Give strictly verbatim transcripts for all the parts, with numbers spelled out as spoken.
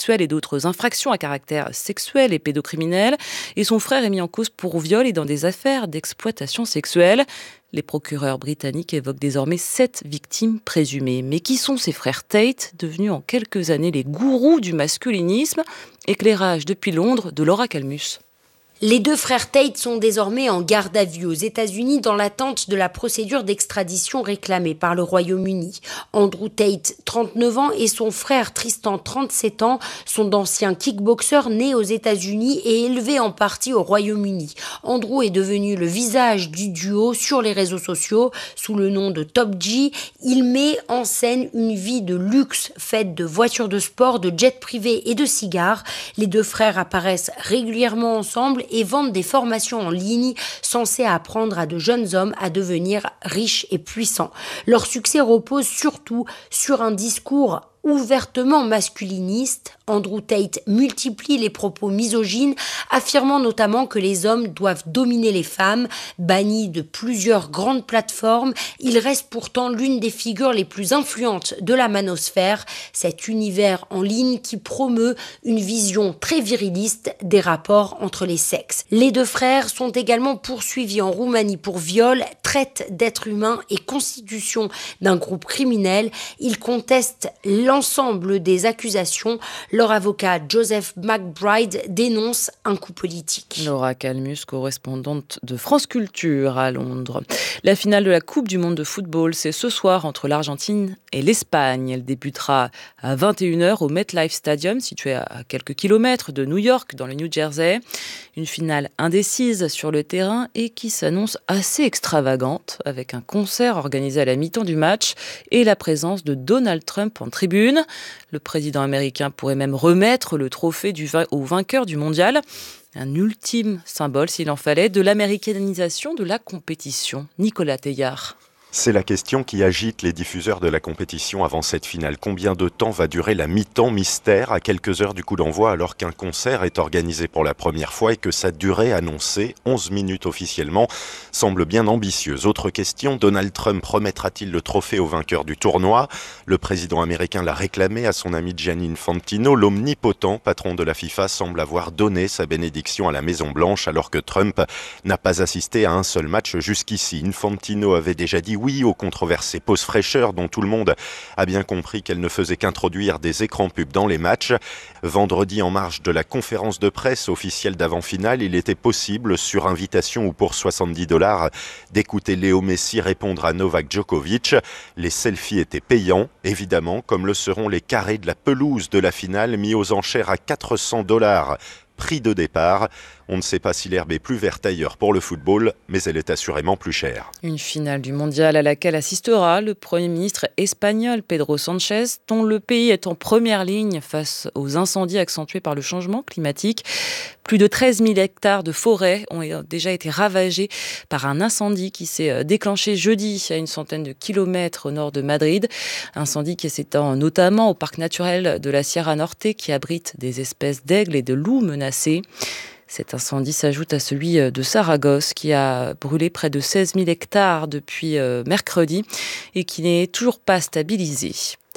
sexuels et d'autres infractions à caractère sexuel et pédocriminel. Et son frère est mis en cause pour viol et dans des affaires d'exploitation sexuelle. Les procureurs britanniques évoquent désormais sept victimes présumées. Mais qui sont ces frères Tate, devenus en quelques années les gourous du masculinisme? Éclairage depuis Londres de Laura Calmus. Les deux frères Tate sont désormais en garde à vue aux États-Unis dans l'attente de la procédure d'extradition réclamée par le Royaume-Uni. Andrew Tate, trente-neuf ans, et son frère Tristan, trente-sept ans, sont d'anciens kickboxers nés aux États-Unis et élevés en partie au Royaume-Uni. Andrew est devenu le visage du duo sur les réseaux sociaux sous le nom de Top G. Il met en scène une vie de luxe faite de voitures de sport, de jets privés et de cigares. Les deux frères apparaissent régulièrement ensemble et vendent des formations en ligne censées apprendre à de jeunes hommes à devenir riches et puissants. Leur succès repose surtout sur un discours ouvertement masculiniste. Andrew Tate multiplie les propos misogynes, affirmant notamment que les hommes doivent dominer les femmes. Banni de plusieurs grandes plateformes, il reste pourtant l'une des figures les plus influentes de la manosphère, cet univers en ligne qui promeut une vision très viriliste des rapports entre les sexes. Les deux frères sont également poursuivis en Roumanie pour viol, traite d'êtres humains et constitution d'un groupe criminel. Ils contestent l'ensemble des accusations. Leur avocat Joseph McBride dénonce un coup politique. Laura Calmus, correspondante de France Culture à Londres. La finale de la Coupe du monde de football, c'est ce soir entre l'Argentine et l'Espagne. Elle débutera à vingt et une heures au MetLife Stadium, situé à quelques kilomètres de New York, dans le New Jersey. Une finale indécise sur le terrain et qui s'annonce assez extravagante, avec un concert organisé à la mi-temps du match et la présence de Donald Trump en tribune. Le président américain pourrait même remettre le trophée du va- au vainqueur du mondial. Un ultime symbole, s'il en fallait, de l'américanisation de la compétition. Nicolas Teillard. C'est la question qui agite les diffuseurs de la compétition avant cette finale. Combien de temps va durer la mi-temps mystère à quelques heures du coup d'envoi alors qu'un concert est organisé pour la première fois et que sa durée annoncée, onze minutes officiellement, semble bien ambitieuse. Autre question, Donald Trump remettra-t-il le trophée au vainqueur du tournoi? Le président américain l'a réclamé à son ami Gianni Infantino. L'omnipotent patron de la FIFA semble avoir donné sa bénédiction à la Maison-Blanche alors que Trump n'a pas assisté à un seul match jusqu'ici. Infantino avait déjà dit oui aux controversées pause fraîcheur dont tout le monde a bien compris qu'elle ne faisait qu'introduire des écrans pubs dans les matchs. Vendredi, en marge de la conférence de presse officielle d'avant-finale, il était possible, sur invitation ou pour soixante-dix dollars, d'écouter Léo Messi répondre à Novak Djokovic. Les selfies étaient payants, évidemment, comme le seront les carrés de la pelouse de la finale mis aux enchères à quatre cents dollars. Prix de départ. On ne sait pas si l'herbe est plus verte ailleurs pour le football, mais elle est assurément plus chère. Une finale du mondial à laquelle assistera le Premier ministre espagnol Pedro Sánchez, dont le pays est en première ligne face aux incendies accentués par le changement climatique. Plus de treize mille hectares de forêt ont déjà été ravagés par un incendie qui s'est déclenché jeudi à une centaine de kilomètres au nord de Madrid. Incendie qui s'étend notamment au parc naturel de la Sierra Norte qui abrite des espèces d'aigles et de loups menacés. Cet incendie s'ajoute à celui de Saragosse qui a brûlé près de seize mille hectares depuis mercredi et qui n'est toujours pas stabilisé.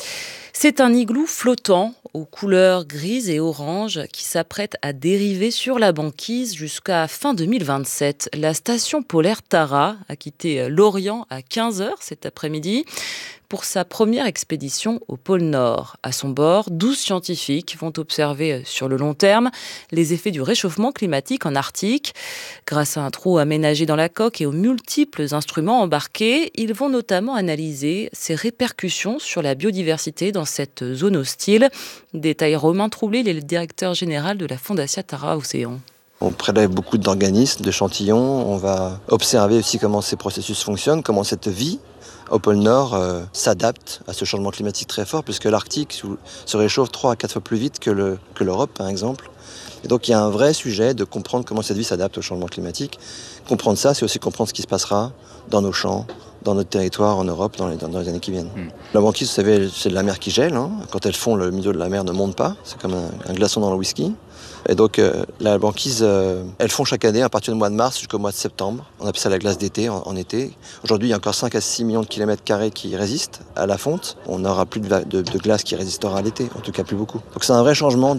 C'est un igloo flottant aux couleurs grises et orange qui s'apprête à dériver sur la banquise jusqu'à fin deux mille vingt-sept. La station polaire Tara a quitté l'Orient à quinze heures cet après-midi pour sa première expédition au pôle Nord. À son bord, douze scientifiques vont observer sur le long terme les effets du réchauffement climatique en Arctique. Grâce à un trou aménagé dans la coque et aux multiples instruments embarqués, ils vont notamment analyser ses répercussions sur la biodiversité dans cette zone hostile. Détail Romain Troublé, il est le directeur général de la Fondation Tara Océan. On prélève beaucoup d'organismes, d'échantillons. On va observer aussi comment ces processus fonctionnent, comment cette vie au pôle Nord euh, s'adapte à ce changement climatique très fort, puisque l'Arctique se réchauffe trois à quatre fois plus vite que, le, que l'Europe, par exemple. Et donc il y a un vrai sujet de comprendre comment cette vie s'adapte au changement climatique. Comprendre ça, c'est aussi comprendre ce qui se passera dans nos champs, dans notre territoire en Europe dans les, dans les années qui viennent. Mmh. La banquise, vous savez, c'est de la mer qui gèle. Hein. Quand elle fond, le milieu de la mer ne monte pas. C'est comme un, un glaçon dans le whisky. Et donc euh, la banquise, euh, elle fond chaque année à partir du mois de mars jusqu'au mois de septembre. On appelle ça la glace d'été, en, en été. Aujourd'hui, il y a encore cinq à six millions de kilomètres carrés qui résistent à la fonte. On n'aura plus de, de, de glace qui résistera à l'été, en tout cas plus beaucoup. Donc c'est un vrai changement